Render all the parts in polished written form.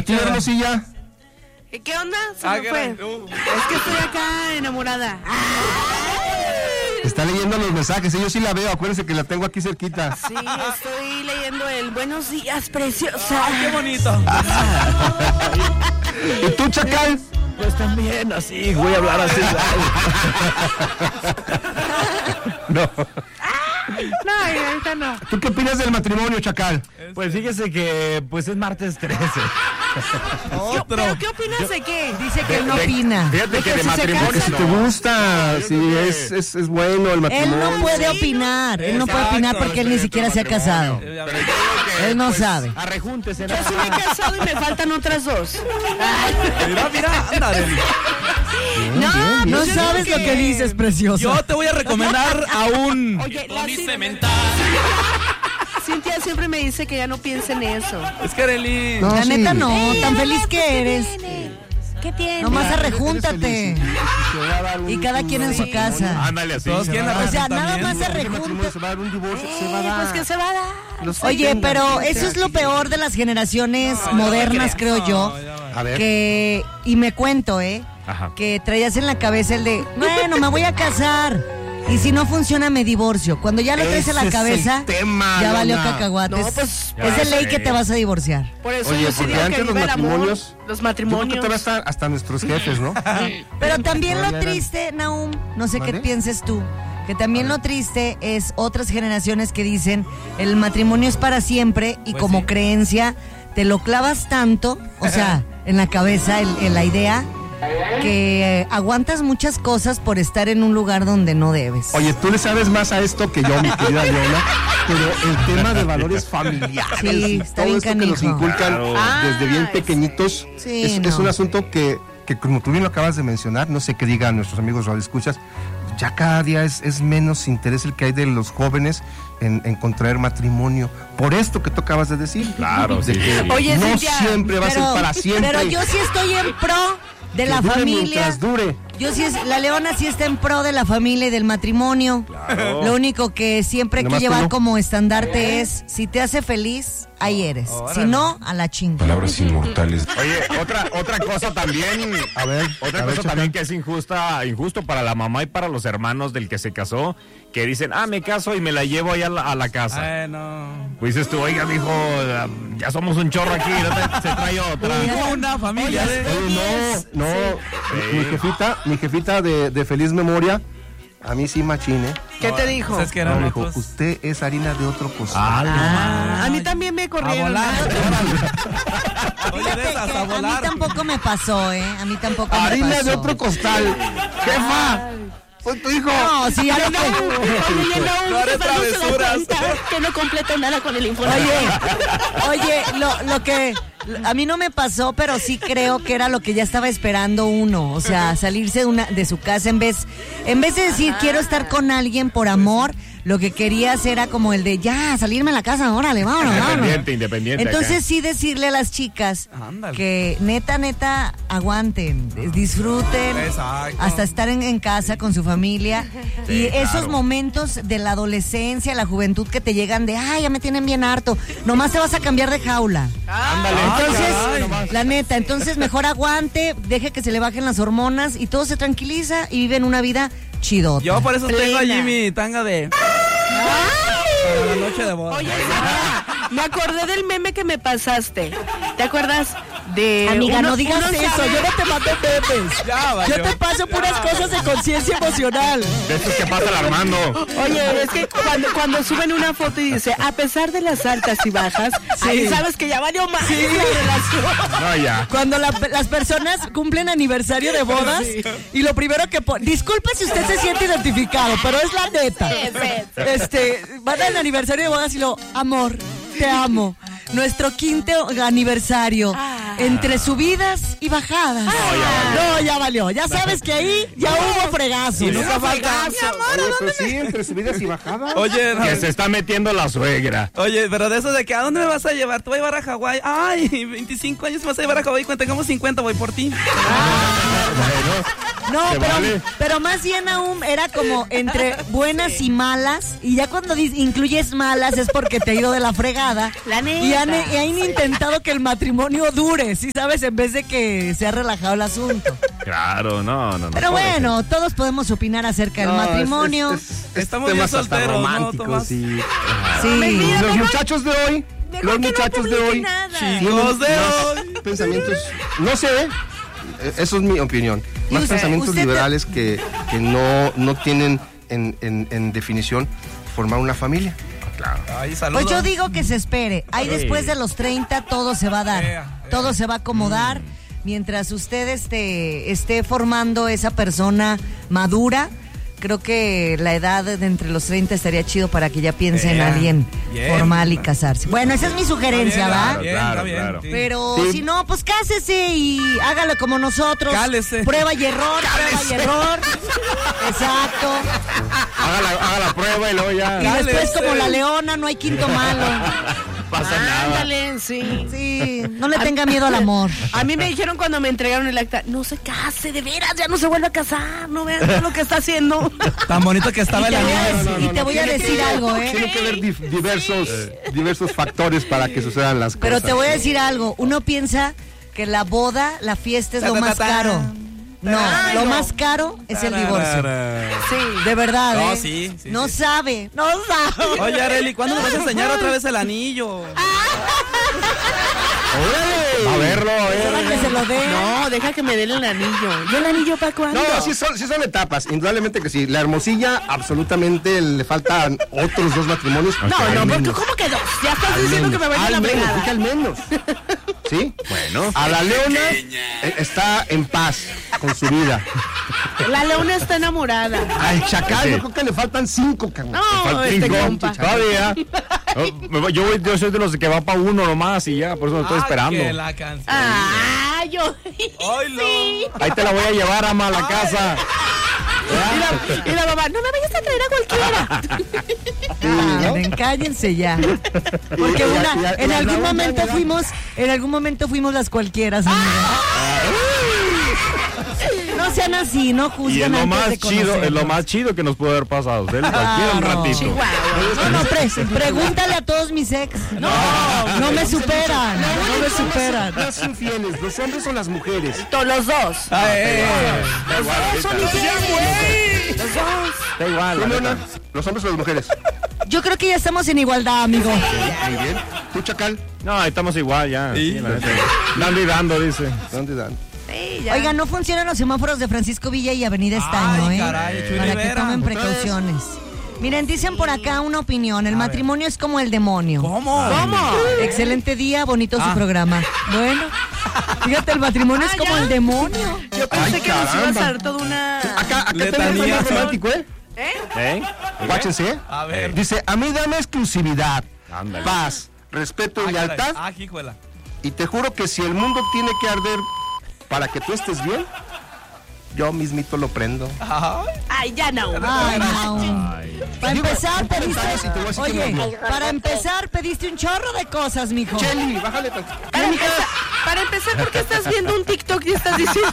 ti, hermosilla? ¿Qué onda? Se me fue. Es que estoy acá enamorada. Está leyendo los mensajes, yo sí la veo, acuérdense que la tengo aquí cerquita. Sí, estoy leyendo el buenos días, preciosa. ¡Ay, qué bonito! ¿Y tú, Chacal? Pues también así, voy a hablar así. No. No, ahorita no. ¿Tú qué opinas del matrimonio, Chacal? Pues fíjese que pues es martes 13. ¿Pero qué opinas de qué? Dice que él no opina. Fíjate que de si se matrimonio, casan, si te gusta, si es bueno el Él matrimonio. no puede opinar. Él no puede opinar porque él ni siquiera se ha casado. Él no sabe. Arrejúntese. Yo sí me he casado y me faltan otras dos. Mira, anda, Arely. No, No pues yo sabes digo lo que dices, preciosa. Yo te voy a recomendar a un... Oye, Cintia siempre me dice que ya no piense en eso. Es que Arely... No, La sí. neta no, tan feliz que eres. ¿Qué tiene? Nomás Eres arrejúntate. feliz, y te va a dar un- Y cada quien en su casa. Ándale así. Todos quieren O sea, arrejuntar nada bien. más se El matrimonio arrejunta. se va a dar un divorcio, se va a dar. Pues que se va a dar. Los Oye, tengan, pero fíjate. eso es lo peor de las generaciones modernas, creo yo. A ver. Y me cuento, Ajá. que traías en la cabeza el de, bueno, me voy a casar. Y si no funciona, me divorcio. Cuando ya lo traes en la Ese es cabeza, el tema, ya valió Lona. cacahuates. No, pues, es de ley que te vas a divorciar. Por eso Oye, yo sí porque digo antes que los viva el amor, matrimonios... los Yo matrimonios. creo que todavía hasta nuestros jefes, ¿no? Pero también Ya lo eran- triste, Nahum, no sé qué ¿Mande? pienses tú, que también lo triste es otras generaciones que dicen el matrimonio es para siempre y Pues como sí. creencia te lo clavas tanto, o sea, en la cabeza, en la idea, que aguantas muchas cosas por estar en un lugar donde no debes. Oye, tú le sabes más a esto que yo, mi querida Leona, pero el tema de valores familiares Sí, y está todo bien esto que nos canijo. inculcan desde bien Ah, pequeñitos sí, es no. un asunto que como tú bien lo acabas de mencionar, no sé qué digan nuestros amigos radioescuchas, ya cada día es menos interés el que hay de los jóvenes en contraer matrimonio. Por esto que tú acabas de decir. Claro, de sí, que sí. Oye, no Cintia, siempre va a ser para siempre. Pero yo sí estoy en pro de Que la dure familia. mientras dure. Yo sí, la Leona sí está en pro de la familia y del matrimonio. Claro. Lo único que siempre hay que Nomás tú llevar no. como estandarte es, si te hace feliz, ahí eres. Si no, a la chinga. Palabras inmortales. Oye, otra cosa también, A ver, otra a ver, cosa también que es injusto para la mamá y para los hermanos del que se casó, que dicen, me caso y me la llevo allá a la casa. Ay, no. Pues dices tú, oiga, mijo, ya somos un chorro aquí, se trae otra. Hubo una familia de... Oye, no, mi jefita de feliz memoria, a mí sí machine. ¿Qué te dijo? Pues es que No, eran me dijo, otros. usted es harina de otro costal. A mí también me A corrieron. volar. Oye, de Fíjate esas, que a a mí volar. tampoco me pasó, A mí tampoco me Harina pasó. de otro costal. Jefa, fue tu hijo. No, sí, ya Oye, lo no, que... oye, no, No haré no se da travesuras. cuenta que no completo nada con el informe. Oye, lo que a mí no me pasó, pero sí creo que era lo que ya estaba esperando uno, o sea, salirse de su casa en vez de decir quiero estar con alguien por amor, lo que querías era como el de ya, salirme a la casa, órale, vámonos. Independiente. Entonces acá. sí decirle a las chicas Ándale. que neta aguanten, disfruten, Exacto. hasta estar en casa con su familia y esos claro. momentos de la adolescencia, la juventud que te llegan de ya me tienen bien harto, nomás te vas a cambiar de jaula. Ándale. Entonces, caray. la neta, entonces mejor aguante, deje que se le bajen las hormonas y todo se tranquiliza y viven una vida chidota. Yo por eso tengo allí Plena. mi tanga de... Para la noche de boda. Oye, Sara, me acordé del meme que me pasaste. ¿Te acuerdas de Amiga, uno- no digas unos- eso, yo no te mando memes. Ya, valió. Yo te paso puras cosas de conciencia emocional. De estos que pasa el Armando. Oye, es que cuando suben una foto y dice, a pesar de las altas y bajas, ahí sabes que ya valió más la relación. No, ya. Cuando las personas cumplen aniversario de bodas y lo primero que disculpe si usted se siente identificado, pero es la neta. Van al aniversario de bodas y lo, amor, te amo. Nuestro 5º aniversario, entre subidas y bajadas. No, ya valió. Ya sabes que ahí ya hubo fregazo. Y nunca falta... Oye, pero sí, entre subidas y bajadas. Oye, Que se está metiendo la suegra. Oye, pero de eso de que, ¿a dónde me vas a llevar? Te voy a llevar a Hawái. Ay, 25 años me vas a llevar a Hawái. Cuando tengamos 50 voy por ti. No, ¿Se vale? pero más bien aún era como entre buenas y malas. Y ya cuando incluyes malas es porque te ha ido de la fregada. La neta. Y han intentado que el matrimonio dure, ¿sí sabes? En vez de que se ha relajado el asunto. Claro, no. Pero bueno, todos podemos opinar acerca del matrimonio. Estamos bien temas hasta solteros, ¿no, románticos, Tomás? sí. Sí. Los muchachos de hoy, Mejor que no publique nada. Chicos de hoy. pensamientos, no sé, eso es mi opinión, más usted- pensamientos usted- liberales que no tienen en definición formar una familia. Ay, saludos. Pues yo digo que se espere. Ahí Sí. después de los 30 todo se va a dar. Todo se va a acomodar. Mm. Mientras usted esté formando esa persona madura, creo que la edad de entre los 30 estaría chido para que ya piense en Bien, alguien bien. formal y casarse. Bueno, esa es mi sugerencia, ¿va? Bien, Claro, está bien. claro. Sí. Pero Sí. si no, pues cásese y hágalo como nosotros. Cálese. Prueba y error, prueba y error. Exacto. Haga la prueba y luego ya. Y después Cálese. como la leona, no hay quinto malo. Pasa nada. Ándale, sí. Sí, no le tenga miedo al amor. A mí me dijeron cuando me entregaron el acta, no se case, de veras, ya no se vuelve a casar, no vean todo lo que está haciendo. Tan bonito que estaba el Y te voy a anillo. decir- y te voy a decir algo, Tiene que haber diversos factores para que sucedan las cosas. Pero te voy a decir algo. Uno piensa que la boda, la fiesta es lo más caro. No, Ay, lo no. más caro es el divorcio. Sí. De verdad, No, ¿eh? sí, sí, No sí. sabe, no sabe. Oye, Arely, ¿cuándo nos vas a enseñar otra vez el anillo? a verlo, a Para ver. que se lo dé. No, deja que me den el anillo. ¿Y el anillo para cuándo? No, sí son etapas, indudablemente que sí. La Hermosilla, absolutamente le faltan otros 2 matrimonios. No, Al porque menos. ¿cómo que dos? Ya estás diciendo que me vaya a la Al menos, fregada. dije al menos. ¿Sí? Bueno. A la leona está en paz con su vida. La leona está enamorada. Al chacal, Sí. yo creo que le faltan 5, cabrón. No, este compa. Todavía. Yo soy de los que va para uno nomás y ya, por eso lo estoy esperando. Que la canción. Ah, yo. Oilo. Sí. Ahí te la voy a llevar, ama, a la casa. Y la mamá, no me vayas a traer a cualquiera. Miren, cállense ya. Porque en algún momento fuimos las cualquieras, amiga. No sean así, no Y juzguen es lo antes más de chido, es lo conocernos. más chido que nos puede haber pasado. Cualquiera un Claro. ratito. Chihuahua. No, pregúntale a todos mis ex. No me superan. No me superan. Más infieles, los hombres o las mujeres. Todos los dos. Da igual, Son ahorita. infieles. Los dos. Da igual, la Leona, neta. los hombres o las mujeres. Yo creo que ya estamos en igualdad, amigo. Muy bien. ¿Tú, chacal? No, ahí estamos igual ya. Sí. Sí, la neta. Dando y dando, dice. ¿Dónde dan? Sí, ya. Oigan, no funcionan los semáforos de Francisco Villa y Avenida Estaño, Ay, ¿eh? caray, Chuy Para que Rivera. tomen ¿Otra vez? precauciones. Miren, dicen por acá una opinión. El matrimonio es como el demonio. ¿Cómo? ¿Cómo? Excelente día, bonito su programa. Bueno, fíjate, el matrimonio es como ¿ya? el demonio. Yo pensé Ay, que nos ibas a caramba. dar toda una... Acá Letanía. tenemos algo romántico, ¿eh? ¿Eh? Guáchense. A ver. Dice, a mí dame exclusividad, Ándale. paz, respeto y caray. lealtad. Ah, hijuela. Y te juro que si el mundo tiene que arder para que tú estés bien, yo mismito lo prendo. Ay, ya no. Ay, no. Ay. Para empezar, pediste... Y te voy a decir que me Oye, para empezar, pediste un chorro de cosas, mijo. Cheli, bájale tantito. Para empezar, ¿por qué estás viendo un TikTok y estás diciendo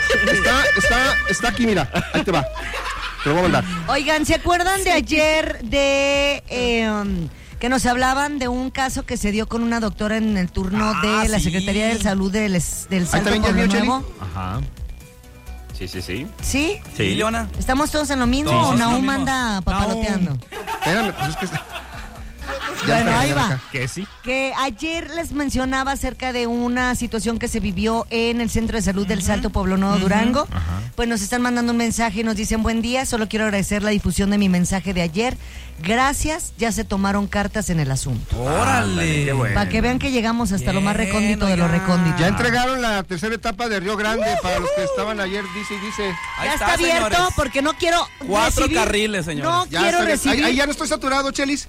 Está aquí, mira. Ahí te va. Te lo voy a mandar. Oigan, ¿se acuerdan de ayer de que nos hablaban de un caso que se dio con una doctora en el turno de la sí. Secretaría de Salud del Salto también ya Pueblo vio, Cheli. Nuevo? Ajá. Sí. ¿Sí? ¿Sí, Sí. Leona? ¿Estamos todos en lo mismo Sí, o sí, sí, lo Nahum mismo. anda papaloteando? Espérame, pues es que... Bueno, ahí va. ¿Qué sí? Que ayer les mencionaba acerca de una situación que se vivió en el Centro de Salud del Salto Pueblo Nuevo Durango. Pues nos están mandando un mensaje y nos dicen: buen día, solo quiero agradecer la difusión de mi mensaje de ayer. Gracias, ya se tomaron cartas en el asunto. Órale. Qué bueno. Para que vean que llegamos hasta lo más Bien, recóndito de lo oiga. recóndito. Ya entregaron la tercera etapa de Río Grande para los que estaban ayer, dice y dice. Ahí Ya está abierto señores. porque no quiero 4 recibir- carriles, señores. No Ya quiero estoy- recibir. ahí ya no estoy saturado, Chelis.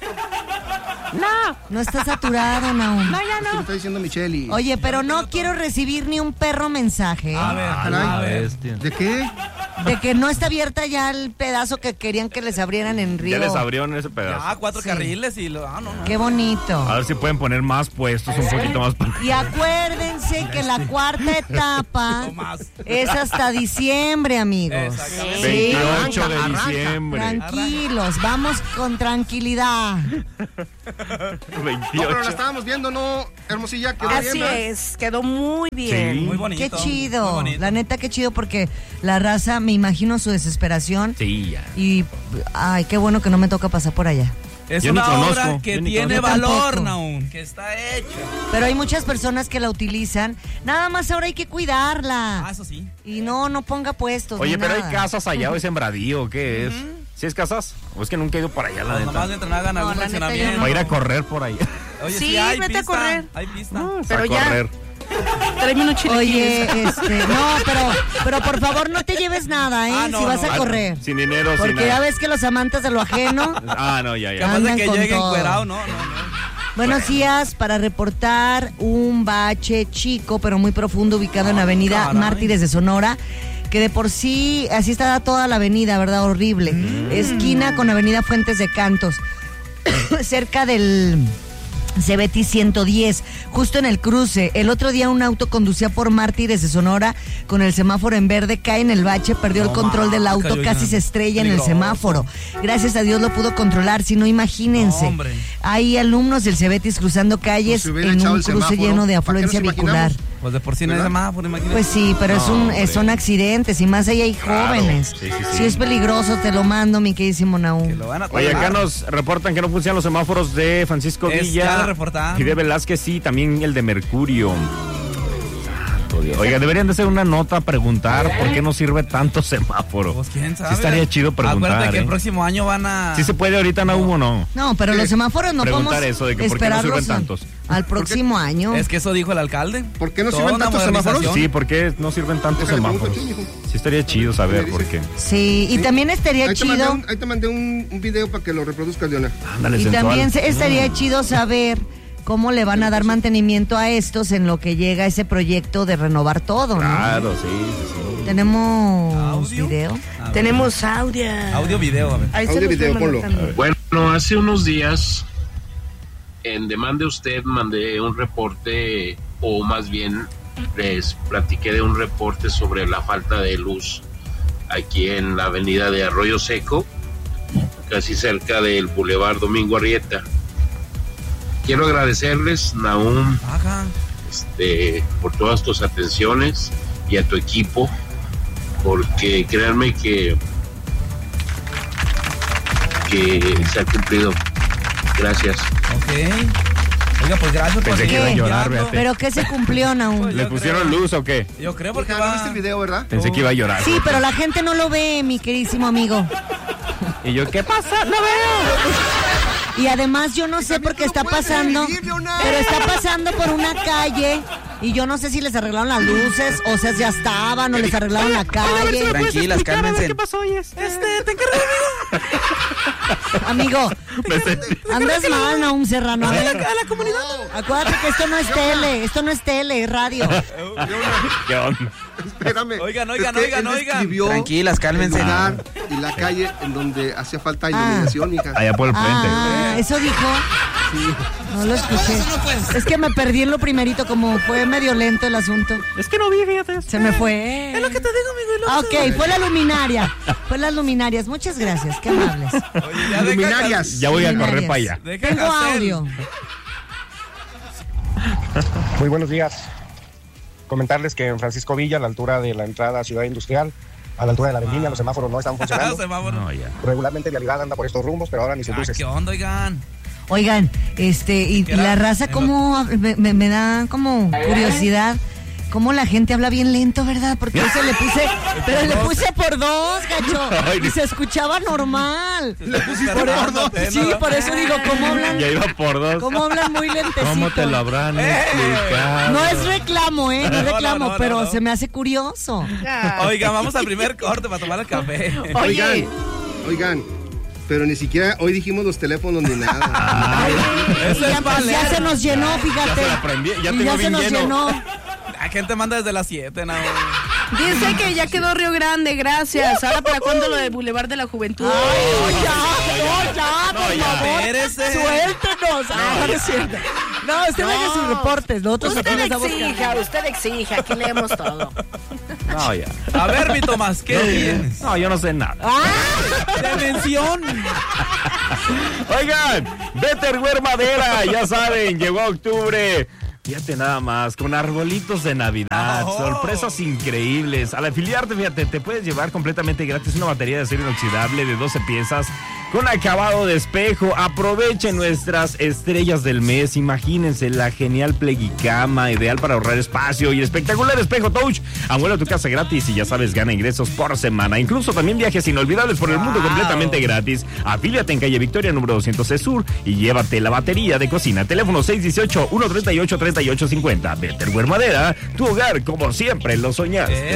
No está saturado, Nahum. No, ya Esto me no. está diciendo Micheli. Oye, pero no quiero recibir ni un perro mensaje. ¿eh? A ver, caray. a ver. ¿De qué? de que no está abierta ya el pedazo que querían que les abrieran en Río. Ya les abrieron ese pedazo. Ah, 4 carriles y no. Qué bonito. A ver si pueden poner más puestos, un poquito más. Y acuérdense que la cuarta etapa es hasta diciembre, amigos. Exactamente. 28 de diciembre. Tranquilos, vamos con tranquilidad. 28. No, pero la estábamos viendo, ¿no, Hermosilla? Quedó Así bien, ¿verdad? es, quedó muy bien. Sí. Muy bonito. Qué muy chido. bonito. La neta, qué chido porque la raza, me imagino su desesperación. Sí, ya. Y, ay, qué bueno que no me toca pasar por allá. Es Yo ni una conozco, obra que yo ni tiene conozco. valor, Tampoco. Naum, que está hecha. Pero hay muchas personas que la utilizan. Nada más ahora hay que cuidarla. Ah, eso sí. Y no ponga puestos. Oye, ni pero nada. hay casas allá o es sembradío, ¿qué es? ¿Sí es casas? ¿O es que nunca he ido para allá, la Pues neta? nomás mientras hagan algún la neta, yo fraccionamiento. Para ir a correr por allá. Oye, Sí, hay vete a pista, correr. Hay pista. Pero a ya. correr. Tráeme unos chilequiles. Oye, no, pero por favor no te lleves nada, ¿eh? Ah, no, si vas no. a correr. Sin dinero, sin Porque ya nada. ves que los amantes de lo ajeno. Ah, no, ya. Capaz de Andan que con llegue todo. encuerado, no. Buenos días, para reportar un bache chico pero muy profundo ubicado en la avenida Caray. Mártires de Sonora, que de por sí así está toda la avenida, ¿verdad? Horrible. Esquina con avenida Fuentes de Cantos, cerca del Cebetis 110, justo en el cruce. El otro día un auto conducía por Mártires de Sonora con el semáforo en verde, cae en el bache, perdió el control del auto, oigan. casi se estrella en el Peligroso. semáforo. Gracias a Dios lo pudo controlar, si no, imagínense. No, hombre. Hay alumnos del Cebetis cruzando calles Pues se hubiera en echado un el cruce semáforo. lleno de ¿Para qué afluencia nos vehicular. imaginamos? Pues de por sí no hay ¿Verdad? semáforo, imagínate. Pues sí, pero son accidentes y más ahí hay Claro. jóvenes. Sí. Si es peligroso, te lo mando, mi queridísimo Que Naúm. lo van a Oye, acá tomar. nos reportan que no funcionan los semáforos de Francisco Ya Villa. lo reportaron. Y de Velázquez, sí, también el de Mercurio. Santo Dios. Oiga, deberían de hacer una nota a preguntar por qué no sirve tanto semáforo. Pues quién sabe. Sí estaría chido preguntar. Acuérdate que el ¿eh? próximo año van a... Sí se puede ahorita, Naum, o no. No, pero los semáforos no Preguntar podemos eso de que por qué no esperarlos sirven tantos. al próximo año. Es que eso dijo el alcalde. ¿Por qué no Toda sirven una tantos semáforos? modernización. Sí, ¿por qué no sirven tantos Déjale, pregunto semáforos? aquí, mijo. Sí estaría chido saber Me por dice. qué. Sí, y también estaría chido. Ahí te mandé un video para que lo reproduzcas, Leona. Ándale, Y sensual. también estaría chido saber cómo le van a dar mantenimiento a estos en lo que llega ese proyecto de renovar todo, ¿no? Claro, sí. ¿Tenemos ¿Audio? video? A ver. Tenemos audio. Audio, video, a ver. Ahí se Audio, los video, estoy ponlo. mandando. Bueno, hace unos días en Demande Usted mandé un reporte, o más bien les platiqué de un reporte sobre la falta de luz aquí en la avenida de Arroyo Seco, casi cerca del Boulevard Domingo Arrieta. Quiero agradecerles, Naum, Ajá. por todas tus atenciones y a tu equipo, porque créanme que se ha cumplido. Gracias. Ok. Oiga, pues gracias por Pensé que seguir iba a llorar, enviando. fíjate. ¿Pero qué se cumplió, Naúm? Pues ¿Le yo pusieron creo. luz o qué? Yo creo porque Porque va... viste el video, ¿verdad? Pensé que iba a llorar. Sí, pero la gente no lo ve, mi queridísimo amigo. Y yo, ¿qué pasa? No veo. Y además yo no sé por qué está pasando, pero está pasando por una calle y yo no sé si les arreglaron las luces, o sea, ya estaban o les arreglaron la calle. Tranquilas, cálmense. ¿Qué pasó, Oyes? Te encargo, Amigo, Me sentí- andas mal, Naúm Serrano. A ver, a la comunidad. acuérdate que esto no es tele, es radio. ¿Qué onda? Espérame. Oigan, Es que él describió Tranquilas, cálmense. el lugar y la calle en donde hacía falta iluminación, hija. Allá por el puente. Ah, eso dijo. No lo escuché. Es que me perdí en lo primerito, como fue medio lento el asunto. Es que no vi, fíjate. Se me fue. Es lo que te digo, amigo. Ah, ok, fue la luminaria. Fue las luminarias. Muchas gracias, qué amables. Oye, ya Luminarias. Ya voy a Luminarias. correr para allá. Deja Tengo Hazel. audio. Muy buenos días. Comentarles que en Francisco Villa, a la altura de la entrada a Ciudad Industrial, a la altura de la vendimia, los semáforos no están funcionando. Semáforo. No, ya. Regularmente Vialidad anda por estos rumbos, pero ahora ni sus Ah, luces. ¿qué onda, oigan? Oigan, y ¿Qué era? la raza, como me da como curiosidad. Cómo la gente habla bien lento, ¿verdad? Porque eso le puse, pero le puse por dos, gacho. Y se escuchaba normal. Le pusiste por dos. Sí, por eso digo, ¿cómo hablan? Ya iba por dos. ¿Cómo hablan muy lentecito? ¿Cómo te lo habrán explicado? No es reclamo, no es reclamo, no, pero no. se me hace curioso. Oiga, vamos al primer corte para tomar el café. Oye, Oigan, pero ni siquiera hoy dijimos los teléfonos ni nada. Eso Y es ya, Valer. ya se nos llenó, fíjate. Ya se la aprendí, ya Y tengo ya se bien nos lleno. llenó. gente manda desde las 7, ¿no? Dice que ya quedó Río Grande, gracias. Ahora, ¿para cuándo lo del Boulevard de la Juventud? Por favor. Espérese. Suéltenos. No es cierto. No, usted haga sus reportes. Nosotros Usted aquí les damos exija, aquí leemos todo. No, ya. A ver, mi Tomás, ¿qué tienes? No, yo no sé nada. ¡Dimensión! Oigan, Betterware Madera, ya saben, llegó octubre. Fíjate nada más, con arbolitos de Navidad, sorpresas increíbles. Al afiliarte, fíjate, te puedes llevar completamente gratis una batería de acero inoxidable de 12 piezas con acabado de espejo. Aprovechen nuestras estrellas del mes. Imagínense la genial Plegicama, ideal para ahorrar espacio, y espectacular espejo Touch. Amuela tu casa gratis y ya sabes, gana ingresos por semana. Incluso también viajes inolvidables por el mundo completamente gratis. Afíliate en calle Victoria, número 200C Sur, y llévate la batería de cocina. Teléfono 618-138-3850. Betterware Madera, tu hogar como siempre lo soñaste.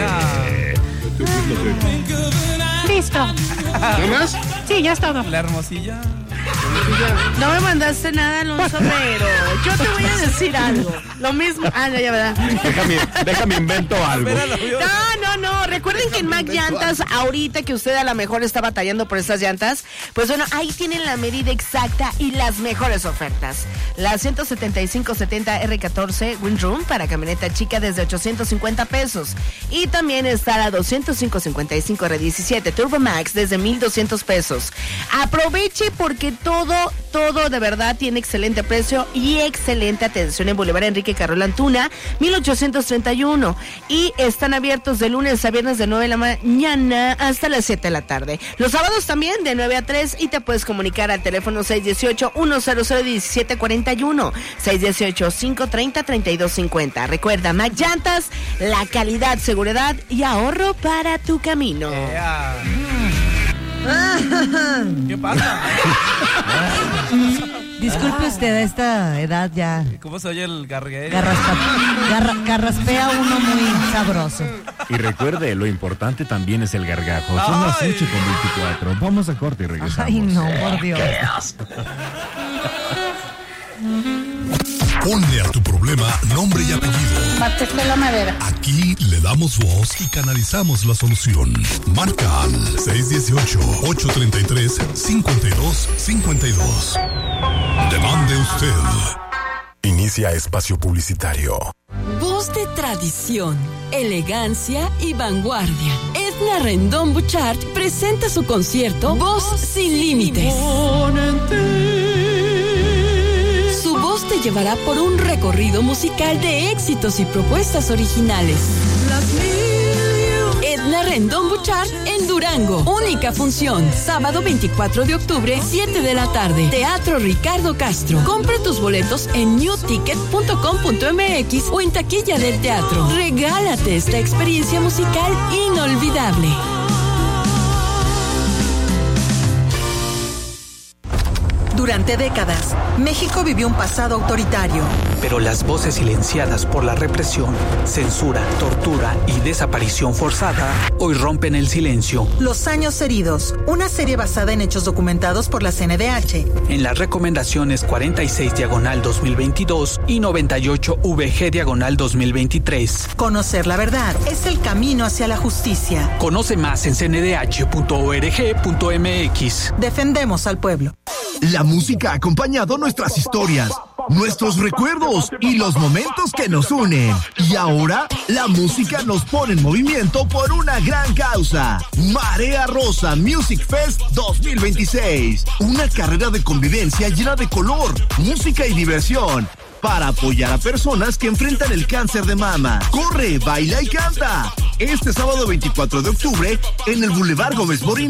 Listo. ¿No más? Sí, ya es todo. La Hermosilla. No me mandaste nada, Alonso, pero yo te voy a decir algo. Lo mismo. Ah, no, ya verdad. Déjame invento algo. No. Recuerden que en Mac Llantas, ahorita que usted a lo mejor está batallando por estas llantas, pues bueno, ahí tienen la medida exacta y las mejores ofertas. La 175-70 R14 Windroom para camioneta chica desde 850 pesos. Y también está la 205-55 R17 Turbo Max desde 1,200 pesos. Aproveche porque todo de verdad tiene excelente precio y excelente atención en Boulevard Enrique Carrol Antuna, 1831. Y están abiertos de lunes a viernes de 9 de la mañana hasta las 7 de la tarde. Los sábados también de 9 a 3 y te puedes comunicar al teléfono 618-100-1741, 618-530-3250. Recuerda, Mac Llantas, la calidad, seguridad y ahorro para tu camino. ¿Qué pasa? Disculpe usted, a esta edad ya ¿Cómo se oye el gargueo? carraspea uno muy sabroso. Y recuerde, lo importante también es el gargajo. Son las 8:24. Vamos a corte y regresamos. Ay, no, por Dios. Ponle a tu problema nombre y apellido. Martesela Madera. Aquí le damos voz y canalizamos la solución. Marca al 618-833-5252. Demande usted. Inicia espacio publicitario. Voz de tradición, elegancia y vanguardia. Edna Rendón Bouchard presenta su concierto Voz sin Límites. Su voz te llevará por un recorrido musical de éxitos y propuestas originales. Edna Rendón Bouchard en Durango. Única función, sábado 24 de octubre, 7 de la tarde. Teatro Ricardo Castro. Compra tus boletos en newticket.com.mx o en taquilla del teatro. Regálate esta experiencia musical inolvidable. Durante décadas, México vivió un pasado autoritario. Pero las voces silenciadas por la represión, censura, tortura y desaparición forzada hoy rompen el silencio. Los años heridos, una serie basada en hechos documentados por la CNDH. En las recomendaciones 46/2022 y 98VG/2023. Conocer la verdad es el camino hacia la justicia. Conoce más en cndh.org.mx. Defendemos al pueblo. La música ha acompañado nuestras historias, nuestros recuerdos y los momentos que nos unen. Y ahora, la música nos pone en movimiento por una gran causa. Marea Rosa Music Fest 2026. Una carrera de convivencia llena de color, música y diversión, para apoyar a personas que enfrentan el cáncer de mama. Corre, baila y canta. Este sábado 24 de octubre en el Boulevard Gómez Morín.